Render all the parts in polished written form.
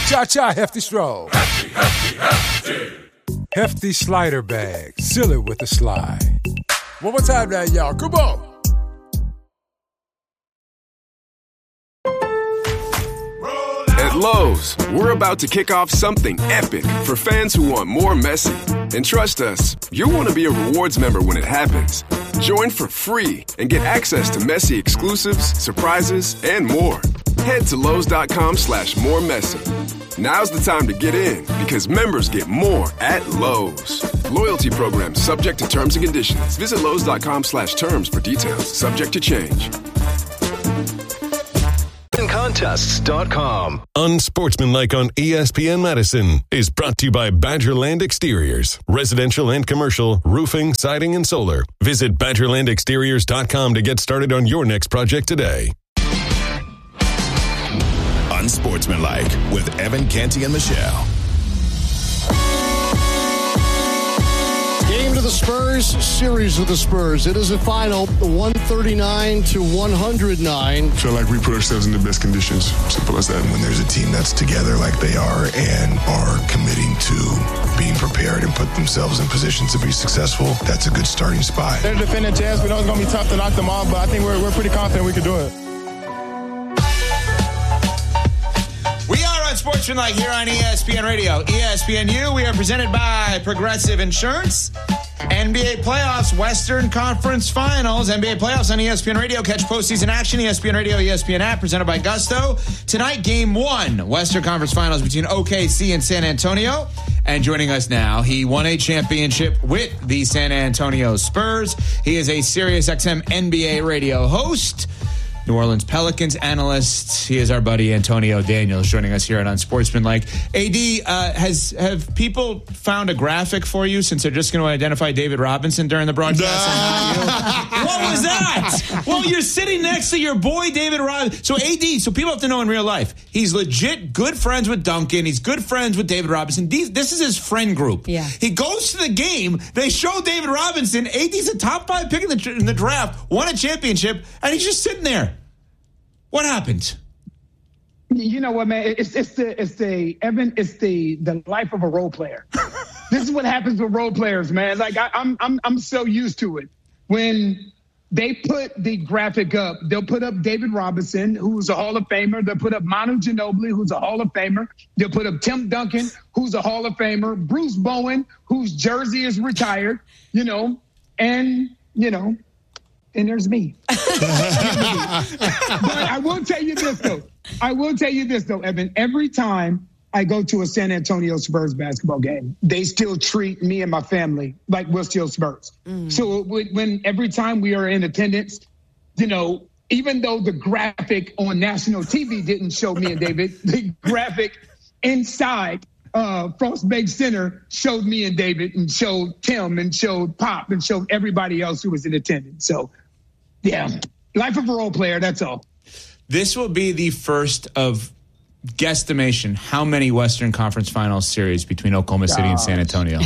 Cha-cha, Hefty Stroll. Hefty, hefty, hefty. Hefty slider bag. Seal it with a slide. One more time now, y'all. Come on. At Lowe's, we're about to kick off something epic for fans who want more Messi. And trust us, you'll want to be a rewards member when it happens. Join for free and get access to Messi exclusives, surprises, and more. Head to Lowe's.com/moremessy. Now's the time to get in because members get more at Lowe's. Loyalty program subject to terms and conditions. Visit Lowe's.com/terms for details. Subject to change. Contests.com. Unsportsmanlike on ESPN Madison is brought to you by Badgerland Exteriors. Residential and commercial, roofing, siding, and solar. Visit BadgerlandExteriors.com to get started on your next project today. Unsportsmanlike with Evan Canty and Michelle. Game to the Spurs, series of the Spurs. It is a final 139-109. Feel like we put ourselves in the best conditions. Simple as that. When there's a team that's together like they are and are committing to being prepared and put themselves in positions to be successful, that's a good starting spot. They're defending champs. We know it's going to be tough to knock them off, but I think we're pretty confident we can do it. We are Unsportsmanlike here on ESPN Radio. ESPNU, we are presented by Progressive Insurance. NBA Playoffs, Western Conference Finals, NBA Playoffs on ESPN Radio. Catch postseason action, ESPN Radio, ESPN app, presented by Gusto. Tonight, Game 1, Western Conference Finals between OKC and San Antonio. And joining us now, he won a championship with the San Antonio Spurs. He is a SiriusXM NBA radio host, New Orleans Pelicans analyst. He is our buddy Antonio Daniels joining us here at Unsportsmanlike. AD, have people found a graphic for you since they're just going to identify David Robinson during the broadcast? What was that? Well, you're sitting next to your boy David Robinson. So AD, so people have to know in real life, he's legit good friends with Duncan. He's good friends with David Robinson. This is his friend group. Yeah. He goes to the game. They show David Robinson. AD's a top 5 pick in the draft, won a championship, and he's just sitting there. What happened? You know what, man? It's the life of a role player. This is what happens with role players, man. Like I'm so used to it. When they put the graphic up, they'll put up David Robinson, who's a Hall of Famer. They'll put up Manu Ginobili, who's a Hall of Famer. They'll put up Tim Duncan, who's a Hall of Famer. Bruce Bowen, whose jersey is retired. And there's me. But I will tell you this, though. Evan. Every time I go to a San Antonio Spurs basketball game, they still treat me and my family like we're still Spurs. So when every time we are in attendance, even though the graphic on national TV didn't show me and David, the graphic inside Frost Bank Center showed me and David and showed Tim and showed Pop and showed everybody else who was in attendance. So, yeah, life of a role player, that's all. This will be the first of guesstimation how many Western Conference Finals series between Oklahoma City and San Antonio.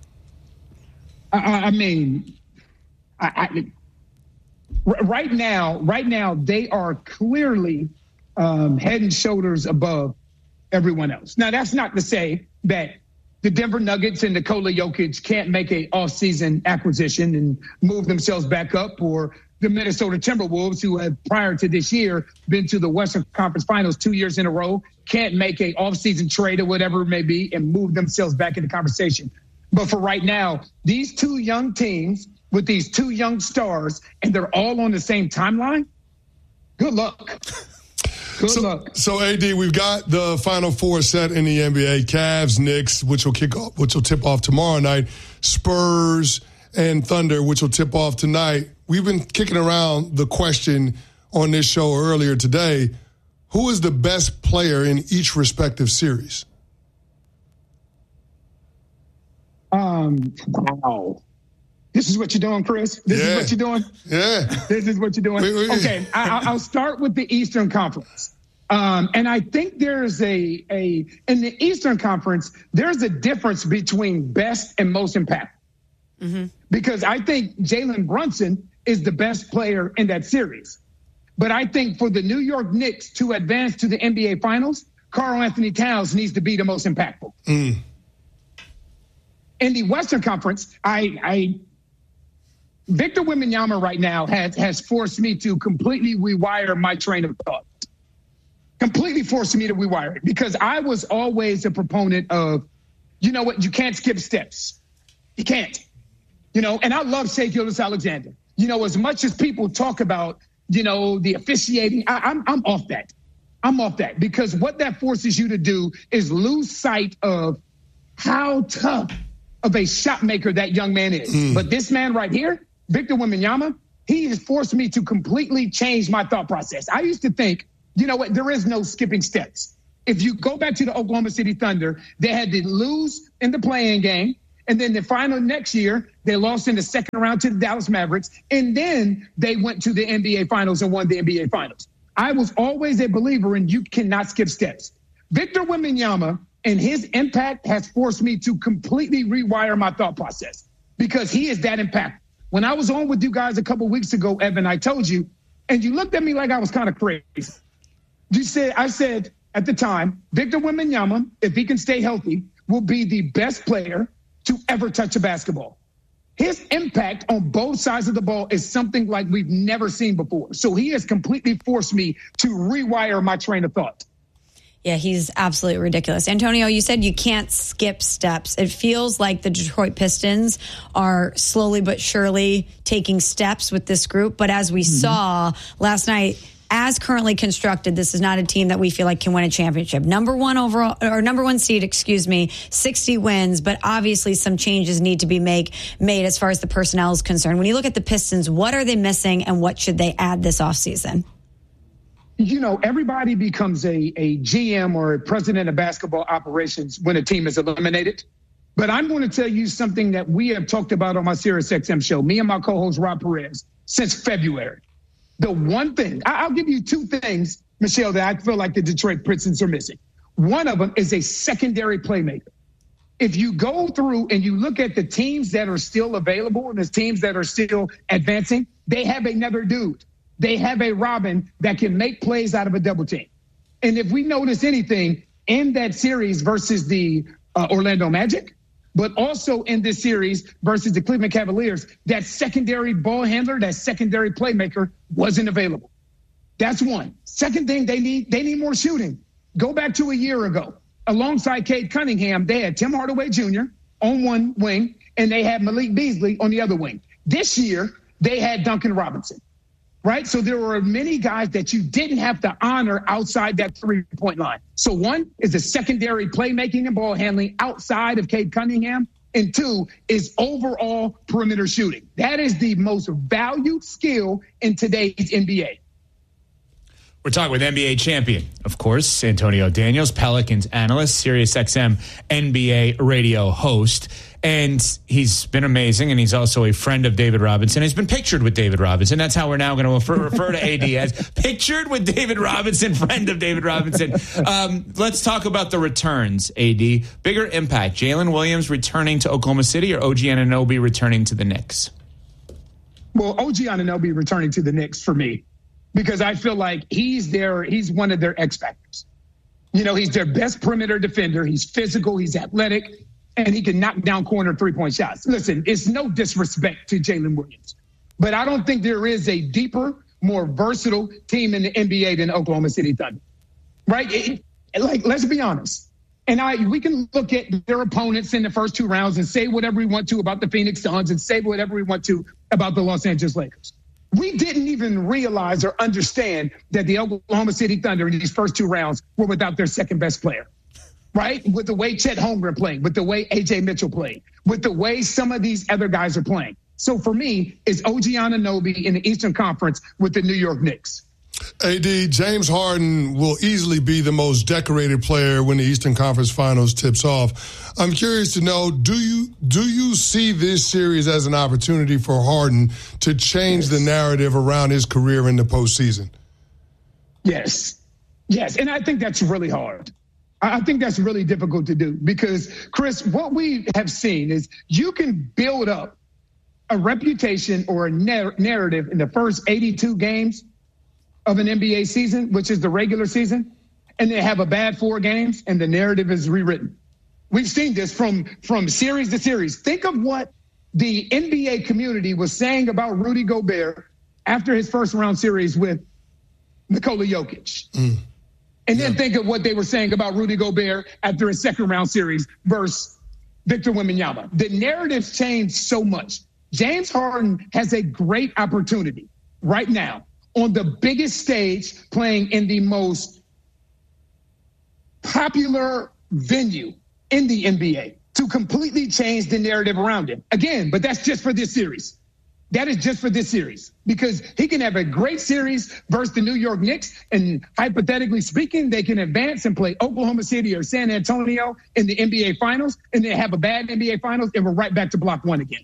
Right now, they are clearly head and shoulders above everyone else. Now, that's not to say that the Denver Nuggets and Nikola Jokic can't make an off-season acquisition and move themselves back up, or the Minnesota Timberwolves, who have prior to this year been to the Western Conference Finals 2 years in a row, can't make an off-season trade or whatever it may be and move themselves back into conversation. But for right now, these two young teams with these two young stars, and they're all on the same timeline, good luck. Good luck. So, AD, we've got the Final Four set in the NBA. Cavs, Knicks, which will tip off tomorrow night. Spurs and Thunder, which will tip off tonight. We've been kicking around the question on this show earlier today. Who is the best player in each respective series? Wow. This is what you're doing, Chris? This is what you're doing? Yeah. This is what you're doing? Okay, I'll start with the Eastern Conference. And I think there's in the Eastern Conference, there's a difference between best and most impactful. Mm-hmm. Because I think Jalen Brunson is the best player in that series. But I think for the New York Knicks to advance to the NBA Finals, Karl Anthony Towns needs to be the most impactful. In the Western Conference, Victor Wembanyama right now has forced me to completely rewire my train of thought. Completely forced me to rewire it, because I was always a proponent of, you know what, you can't skip steps. You can't. And I love Shai Gilgeous-Alexander. As much as people talk about, the officiating, I'm off that. I'm off that, because what that forces you to do is lose sight of how tough of a shot maker that young man is. But this man right here, Victor Wembanyama, he has forced me to completely change my thought process. I used to think, there is no skipping steps. If you go back to the Oklahoma City Thunder, they had to lose in the play-in game. And then the final next year, they lost in the second round to the Dallas Mavericks. And then they went to the NBA Finals and won the NBA Finals. I was always a believer in you cannot skip steps. Victor Wembanyama and his impact has forced me to completely rewire my thought process, because he is that impactful. When I was on with you guys a couple weeks ago, Evan, I told you, and you looked at me like I was kind of crazy. I said at the time, Victor Wembanyama, if he can stay healthy, will be the best player to ever touch a basketball. His impact on both sides of the ball is something like we've never seen before. So he has completely forced me to rewire my train of thought. Yeah, he's absolutely ridiculous. Antonio, you said you can't skip steps. It feels like the Detroit Pistons are slowly but surely taking steps with this group. But as we saw last night, as currently constructed, this is not a team that we feel like can win a championship. Number one seed, 60 wins, but obviously some changes need to be made as far as the personnel is concerned. When you look at the Pistons, what are they missing and what should they add this offseason? Everybody becomes a GM or a president of basketball operations when a team is eliminated. But I'm going to tell you something that we have talked about on my SiriusXM show, me and my co-host Rob Perez, since February. The one thing, I'll give you two things, Michelle, that I feel like the Detroit Pistons are missing. One of them is a secondary playmaker. If you go through and you look at the teams that are still available and the teams that are still advancing, they have another dude. They have a Robin that can make plays out of a double team. And if we notice anything in that series versus the Orlando Magic, but also in this series versus the Cleveland Cavaliers, that secondary ball handler, that secondary playmaker wasn't available. That's one. Second thing, they need more shooting. Go back to a year ago. Alongside Cade Cunningham, they had Tim Hardaway Jr. on one wing, and they had Malik Beasley on the other wing. This year, they had Duncan Robinson, right? So there were many guys that you didn't have to honor outside that three-point line. So one is the secondary playmaking and ball handling outside of Cade Cunningham. And two is overall perimeter shooting. That is the most valued skill in today's NBA. We're talking with NBA champion, of course, Antonio Daniels, Pelicans analyst, SiriusXM NBA radio host. And he's been amazing, and he's also a friend of David Robinson. He's been pictured with David Robinson. That's how we're now going to refer to AD as pictured with David Robinson, friend of David Robinson. Let's talk about the returns, AD. Bigger impact, Jalen Williams returning to Oklahoma City or OG Anunoby returning to the Knicks? Well, OG Anunoby returning to the Knicks for me, because I feel like he's one of their X factors. He's their best perimeter defender. He's physical. He's athletic. And he can knock down corner three-point shots. Listen, it's no disrespect to Jalen Williams, but I don't think there is a deeper, more versatile team in the NBA than Oklahoma City Thunder, right? Let's be honest. And we can look at their opponents in the first two rounds and say whatever we want to about the Phoenix Suns and say whatever we want to about the Los Angeles Lakers. We didn't even realize or understand that the Oklahoma City Thunder in these first two rounds were without their second best player. Right? With the way Chet Holmgren played, with the way A.J. Mitchell played, with the way some of these other guys are playing. So for me, it's OG Anunoby in the Eastern Conference with the New York Knicks. AD, James Harden will easily be the most decorated player when the Eastern Conference Finals tips off. I'm curious to know, do you see this series as an opportunity for Harden to change the narrative around his career in the postseason? Yes. And I think that's really hard. I think that's really difficult to do because, Chris, what we have seen is you can build up a reputation or a narrative in the first 82 games of an NBA season, which is the regular season, and they have a bad 4 games, and the narrative is rewritten. We've seen this from series to series. Think of what the NBA community was saying about Rudy Gobert after his first round series with Nikola Jokic. And then think of what they were saying about Rudy Gobert after his second round series versus Victor Wembanyama. The narratives changed so much. James Harden has a great opportunity right now on the biggest stage, playing in the most popular venue in the NBA, to completely change the narrative around him. Again, but that's just for this series. That is just for this series, because he can have a great series versus the New York Knicks, and hypothetically speaking, they can advance and play Oklahoma City or San Antonio in the NBA Finals, and then have a bad NBA Finals, and we're right back to block 1 again.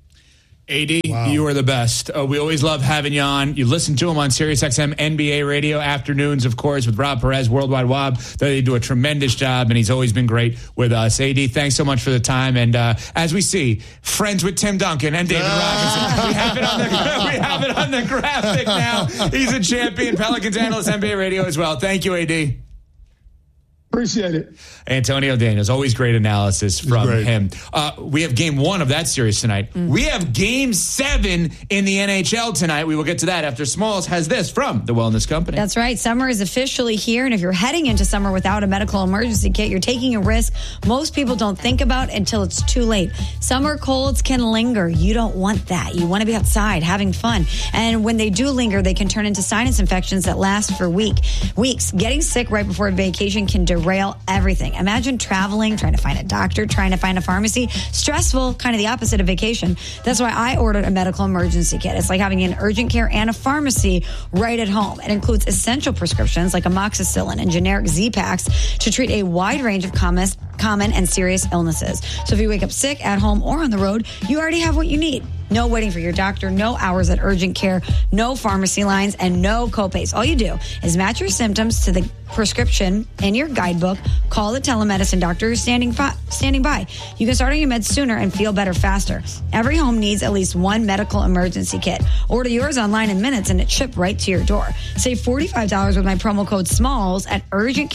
AD, you are the best. We always love having you on. You listen to him on SiriusXM NBA radio afternoons, of course, with Rob Perez, Worldwide Wob. They do a tremendous job, and he's always been great with us. AD, thanks so much for the time. And as we see, friends with Tim Duncan and David Robinson. We have it on the graphic now. He's a champion, Pelicans analyst, NBA radio as well. Thank you, AD. Appreciate it. Antonio Daniels, always great analysis from him. We have game 1 of that series tonight. We have game 7 in the NHL tonight. We will get to that after Smalls has this from the Wellness Company. That's right. Summer is officially here. And if you're heading into summer without a medical emergency kit, you're taking a risk most people don't think about until it's too late. Summer colds can linger. You don't want that. You want to be outside having fun. And when they do linger, they can turn into sinus infections that last for weeks. Getting sick right before a vacation can derail everything. Imagine traveling, trying to find a doctor, trying to find a pharmacy. Stressful, kind of the opposite of vacation. That's why I ordered a medical emergency kit. It's like having an urgent care and a pharmacy right at home. It includes essential prescriptions like amoxicillin and generic Z-Packs to treat a wide range of common and serious illnesses. So if you wake up sick at home or on the road, you already have what you need. No waiting for your doctor, no hours at urgent care, no pharmacy lines, and no copays. All you do is match your symptoms to the prescription in your guidebook, call the telemedicine doctor who's standing by. You can start on your meds sooner and feel better faster. Every home needs at least one medical emergency kit. Order yours online in minutes and it's shipped right to your door. Save $45 with my promo code SMALLS at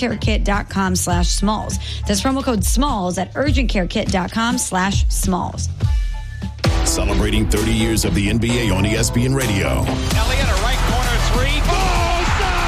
urgentcarekit.com/SMALLS. That's promo code SMALLS at urgentcarekit.com/SMALLS. Celebrating 30 years of the NBA on ESPN Radio. Elliott, a right corner 3. Oh,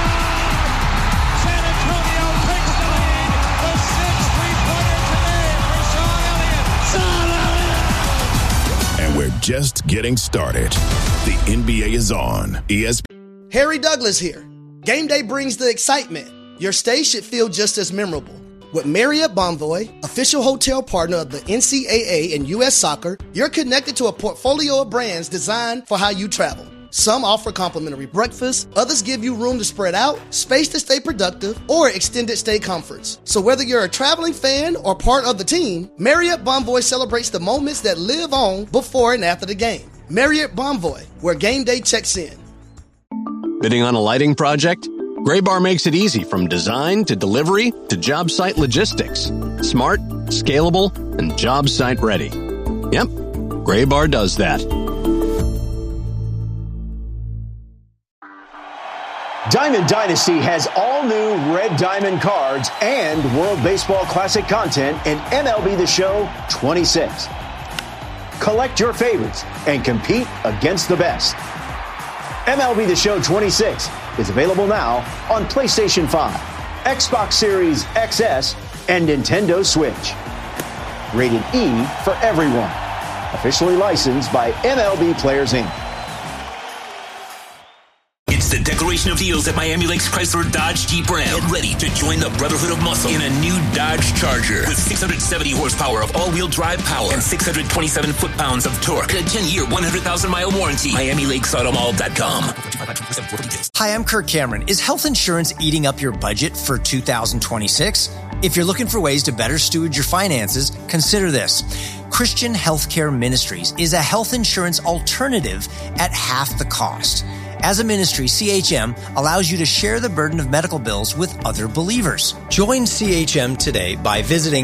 stop! San Antonio takes the lead. The 6th three-pointer today for Sean Elliott. And we're just getting started. The NBA is on ESPN. Harry Douglas here. Game day brings the excitement. Your stay should feel just as memorable. With Marriott Bonvoy, official hotel partner of the NCAA and U.S. Soccer, you're connected to a portfolio of brands designed for how you travel. Some offer complimentary breakfast, others give you room to spread out, space to stay productive, or extended stay comforts. So whether you're a traveling fan or part of the team, Marriott Bonvoy celebrates the moments that live on before and after the game. Marriott Bonvoy, where game day checks in. Bidding on a lighting project? Graybar makes it easy from design to delivery to job site logistics. Smart, scalable, and job site ready. Yep, Graybar does that. Diamond Dynasty has all new Red Diamond cards and World Baseball Classic content in MLB The Show 26. Collect your favorites and compete against the best. MLB The Show 26 is available now on PlayStation 5, Xbox Series XS, and Nintendo Switch. Rated E for everyone. Officially licensed by MLB Players Inc. It's the Declaration of Deals at Miami Lakes Chrysler Dodge Jeep Ram. Get ready to join the Brotherhood of Muscle in a new Dodge Charger with 670 horsepower of all-wheel drive power and 627 foot-pounds of torque. And a 10-year, 100,000-mile warranty. MiamiLakesAutomall.com. Hi, I'm Kirk Cameron. Is health insurance eating up your budget for 2026? If you're looking for ways to better steward your finances, consider this. Christian Healthcare Ministries is a health insurance alternative at half the cost. As a ministry, CHM allows you to share the burden of medical bills with other believers. Join CHM today by visiting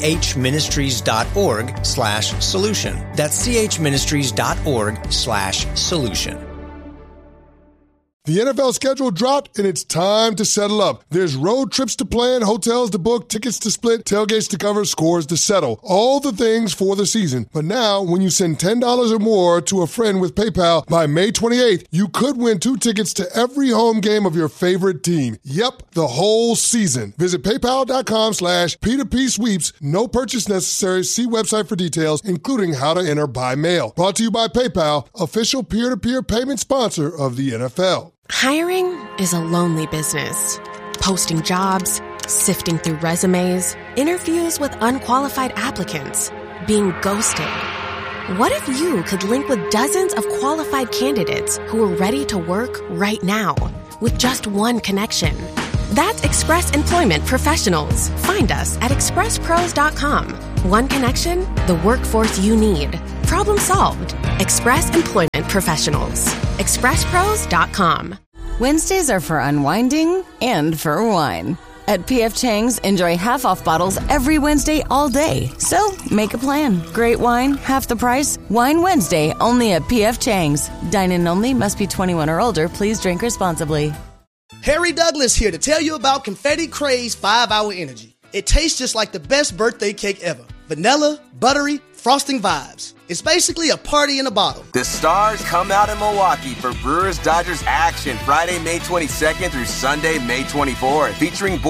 chministries.org/solution. That's chministries.org/solution. The NFL schedule dropped, and it's time to settle up. There's road trips to plan, hotels to book, tickets to split, tailgates to cover, scores to settle. All the things for the season. But now, when you send $10 or more to a friend with PayPal by May 28th, you could win 2 tickets to every home game of your favorite team. Yep, the whole season. Visit PayPal.com/P2P sweeps. No purchase necessary. See website for details, including how to enter by mail. Brought to you by PayPal, official peer-to-peer payment sponsor of the NFL. Hiring is a lonely business. Posting jobs, sifting through resumes, interviews with unqualified applicants, being ghosted. What if you could link with dozens of qualified candidates who are ready to work right now with just one connection? That's Express Employment Professionals. Find us at expresspros.com. One connection, the workforce you need. Problem solved. Express Employment Professionals. expresspros.com. Wednesdays are for unwinding and for wine. At P.F. Chang's, enjoy half-off bottles every Wednesday all day. So, make a plan. Great wine, half the price. Wine Wednesday, only at P.F. Chang's. Dine-in only, must be 21 or older. Please drink responsibly. Harry Douglas here to tell you about Confetti Craze 5-Hour Energy. It tastes just like the best birthday cake ever. Vanilla, buttery, frosting vibes. It's basically a party in a bottle. The stars come out in Milwaukee for Brewers-Dodgers action Friday, May 22nd through Sunday, May 24th, featuring